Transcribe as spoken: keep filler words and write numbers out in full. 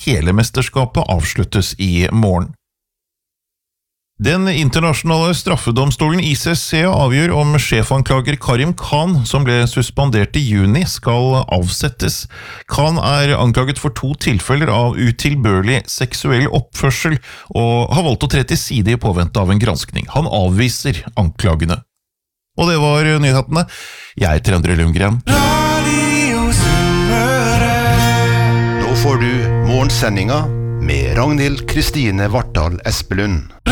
hele mesterskapet avsluttes i morgen. Den internasjonale straffedomstolen I C C avgjør om sjefanklager Karim Khan, som ble suspendert i juni, skal avsettes. Khan er anklaget for to tilfeller av utilbørlig seksuell oppførsel, og har valgt å tre til side i påvente av en granskning. Han avviser anklagene. Og det var nyhetene. Jeg heter Endre Lundgren. Nå får du morgensendinga med Ragnhild Kristine Vartdal Espelund.